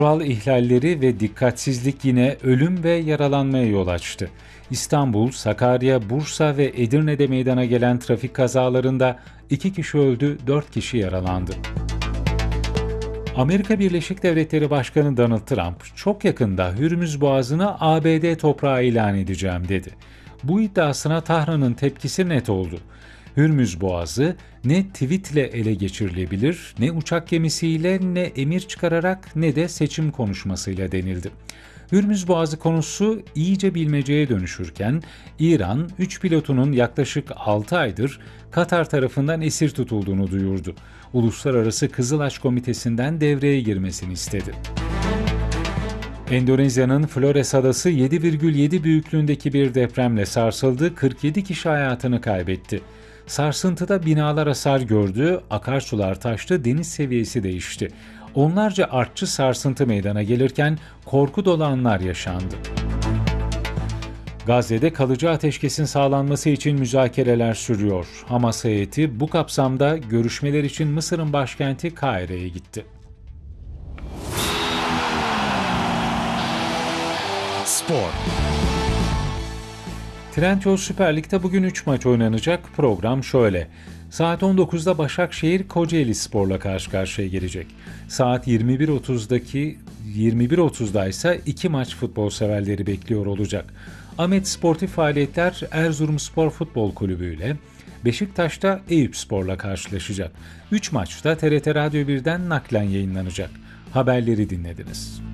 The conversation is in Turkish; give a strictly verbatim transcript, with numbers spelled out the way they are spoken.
Kural ihlalleri ve dikkatsizlik yine ölüm ve yaralanmaya yol açtı. İstanbul, Sakarya, Bursa ve Edirne'de meydana gelen trafik kazalarında iki kişi öldü, dört kişi yaralandı. Amerika Birleşik Devletleri Başkanı Donald Trump, çok yakında Hürmüz Boğazı'nı A B D toprağı ilan edeceğim dedi. Bu iddiasına Tahran'ın tepkisi net oldu. Hürmüz Boğazı ne tweetle ele geçirilebilir, ne uçak gemisiyle, ne emir çıkararak, ne de seçim konuşmasıyla denildi. Hürmüz Boğazı konusu iyice bilmeceye dönüşürken, İran, üç pilotunun yaklaşık altı aydır Katar tarafından esir tutulduğunu duyurdu. Uluslararası Kızılaç Komitesi'nden devreye girmesini istedi. Endonezya'nın Flores adası yedi virgül yedi büyüklüğündeki bir depremle sarsıldı, kırk yedi kişi hayatını kaybetti. Sarsıntıda binalar hasar gördü, akarsular taştı, deniz seviyesi değişti. Onlarca artçı sarsıntı meydana gelirken korku dolu anlar yaşandı. Gazze'de kalıcı ateşkesin sağlanması için müzakereler sürüyor. Hamas heyeti bu kapsamda görüşmeler için Mısır'ın başkenti Kahire'ye gitti. Spor. Trendyol Süper Lig'de bugün üç maç oynanacak. Program şöyle. Saat on dokuzda Başakşehir Kocaeli Spor'la karşı karşıya gelecek. Saat yirmi bir otuzdaki yirmi bir otuzda ise iki maç futbol severleri bekliyor olacak. Ahmet Sportif Faaliyetler Erzurumspor Futbol Kulübü ile Beşiktaş'ta Eyüpspor'la karşılaşacak. üç maçta T R T Radyo birden naklen yayınlanacak. Haberleri dinlediniz.